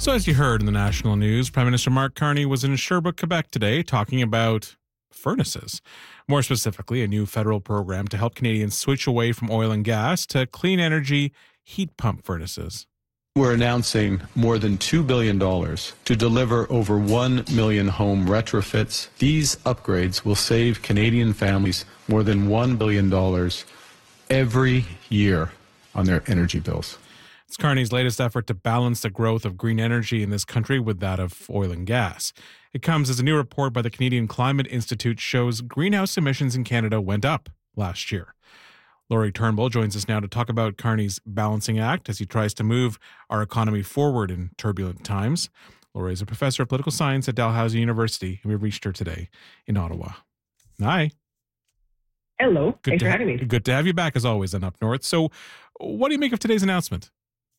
So as you heard in the national news, Prime Minister Mark Carney was in Sherbrooke, Quebec today talking about furnaces. More specifically, a new federal program to help Canadians switch away from oil and gas to clean energy heat pump furnaces. We're announcing more than $2 billion to deliver over 1 million home retrofits. These upgrades will save Canadian families more than $1 billion every year on their energy bills. It's Carney's latest effort to balance the growth of green energy in this country with that of oil and gas. It comes as a new report by the Canadian Climate Institute shows greenhouse emissions in Canada went up last year. Laurie Turnbull joins us now to talk about Carney's balancing act as he tries to move our economy forward in turbulent times. Laurie is a professor of political science at Dalhousie University, and we reached her today in Ottawa. Hi. Hello. Thanks for having me. Good to have you back, as always, and up north. So what do you make of today's announcement?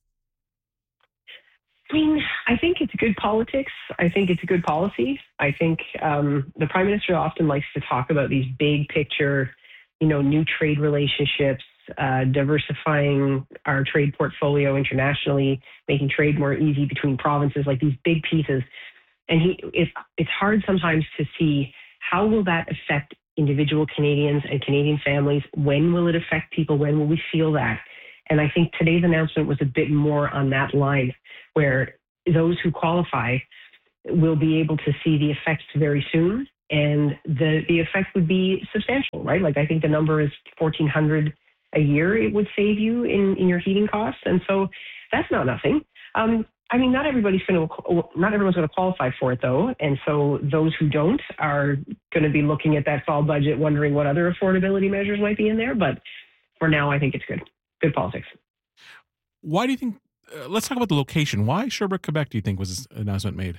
I mean, I think it's good politics. I think it's a good policy. I think the Prime Minister often likes to talk about these big picture, new trade relationships, diversifying our trade portfolio internationally, making trade more easy between provinces, like these big pieces. And it's hard sometimes to see how will that affect individual Canadians and Canadian families? When will it affect people? When will we feel that? And I think today's announcement was a bit more on that line, where those who qualify will be able to see the effects very soon. And the effect would be substantial, right? Like, I think the number is $1,400 a year it would save you in your heating costs. And so that's not nothing. I mean, not everyone's going to qualify for it, though. And so those who don't are going to be looking at that fall budget, wondering what other affordability measures might be in there. But for now, I think it's good. Good politics. Why do you think, let's talk about the location. Why Sherbrooke, Quebec, do you think was this announcement made?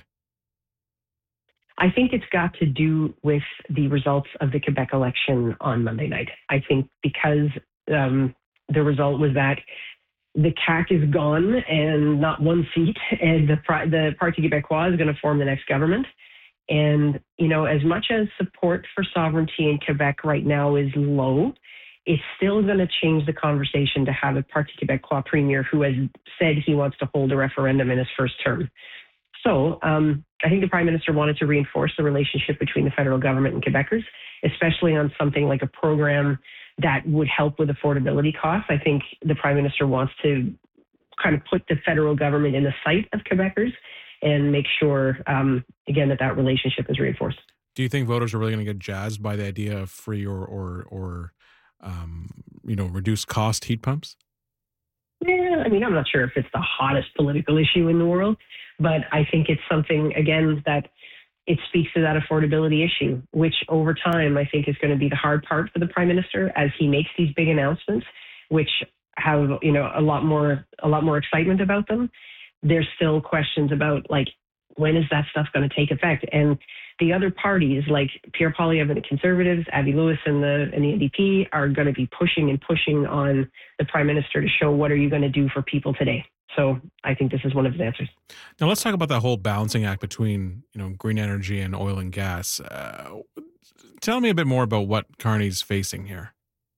I think it's got to do with the results of the Quebec election on Monday night. I think because the result was that the CAQ is gone and not one seat, and the Parti Québécois is going to form the next government. And, as much as support for sovereignty in Quebec right now is low, it's still going to change the conversation to have a Parti Québécois premier who has said he wants to hold a referendum in his first term. So I think the Prime Minister wanted to reinforce the relationship between the federal government and Quebecers, especially on something like a program that would help with affordability costs. I think the Prime Minister wants to kind of put the federal government in the sight of Quebecers and make sure, again, that relationship is reinforced. Do you think voters are really going to get jazzed by the idea of free or reduced cost heat pumps? Yeah, I mean, I'm not sure if it's the hottest political issue in the world, but I think it's something, again, that it speaks to that affordability issue, which over time I think is going to be the hard part for the Prime Minister as he makes these big announcements, which have, a lot more excitement about them. There's still questions about, like, when is that stuff going to take effect? And the other parties, like Pierre Poilievre and the Conservatives, Avi Lewis and the NDP, are going to be pushing on the Prime Minister to show what are you going to do for people today. So I think this is one of his answers. Now let's talk about that whole balancing act between green energy and oil and gas. Tell me a bit more about what Carney's facing here.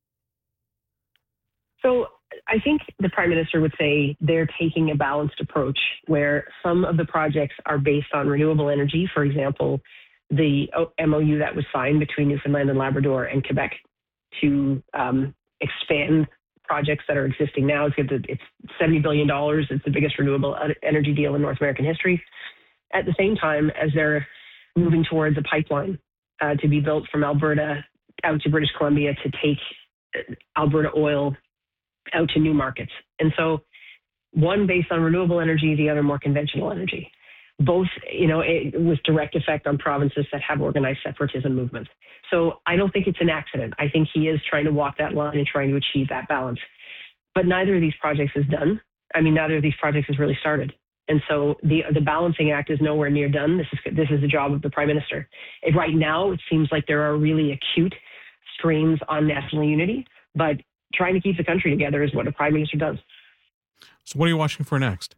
So I think the Prime Minister would say they're taking a balanced approach where some of the projects are based on renewable energy. For example, the MOU that was signed between Newfoundland and Labrador and Quebec to expand projects that are existing now. It's $70 billion. It's the biggest renewable energy deal in North American history. At the same time as they're moving towards a pipeline to be built from Alberta out to British Columbia to take Alberta oil out to new markets. And so one based on renewable energy, the other more conventional energy. Both, it with direct effect on provinces that have organized separatism movements. So I don't think it's an accident. I think he is trying to walk that line and trying to achieve that balance. But neither of these projects is done. I mean, neither of these projects has really started. And so the balancing act is nowhere near done. This is the job of the Prime Minister. Right now, it seems like there are really acute strains on national unity, but trying to keep the country together is what a Prime Minister does. So what are you watching for next?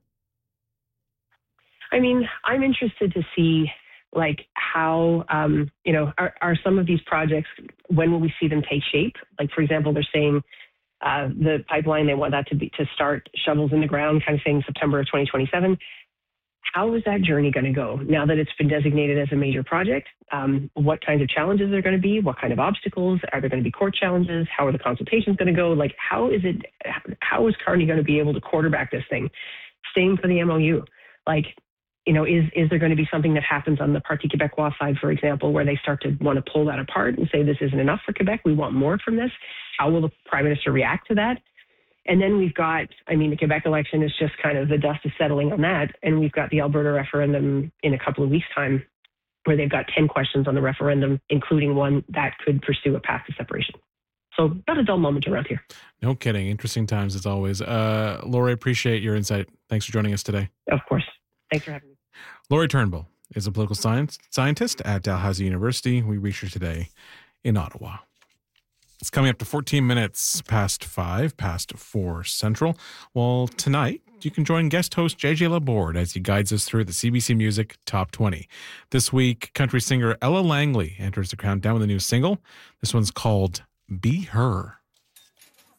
I mean, I'm interested to see, like, how, are some of these projects, when will we see them take shape? Like, for example, they're saying the pipeline, they want that to start shovels in the ground kind of thing, September of 2027. how is that journey going to go now that it's been designated as a major project? What kinds of challenges are going to be? What kind of obstacles? Are there going to be court challenges? How are the consultations going to go? Like, how is Carney going to be able to quarterback this thing? Same for the MOU. Like, is there going to be something that happens on the Parti Québécois side, for example, where they start to want to pull that apart and say, this isn't enough for Quebec, we want more from this? How will the Prime Minister react to that? And then we've got, the Quebec election is just kind of, the dust is settling on that. And we've got the Alberta referendum in a couple of weeks' time, where they've got 10 questions on the referendum, including one that could pursue a path to separation. So not a dull moment around here. No kidding. Interesting times as always. Lori, appreciate your insight. Thanks for joining us today. Of course. Thanks for having me. Lori Turnbull is a political scientist at Dalhousie University. We reached her today in Ottawa. It's coming up to 14 minutes past 4 Central. Well, tonight, you can join guest host JJ Laborde as he guides us through the CBC Music Top 20. This week, country singer Ella Langley enters the countdown with a new single. This one's called Be Her.